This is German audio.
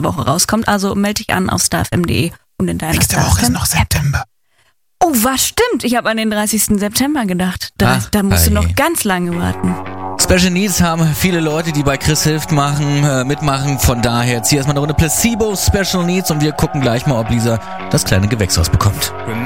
Woche rauskommt. Also melde dich an auf starfm.de und in deiner Nächste Woche ist noch September. Oh, was stimmt? Ich habe an den 30. September gedacht. Da musst du noch ganz lange warten. Special Needs haben viele Leute, die bei Chris hilft mitmachen. Von daher zieh erstmal eine Runde Placebo Special Needs und wir gucken gleich mal, ob Lisa das kleine Gewächshaus bekommt.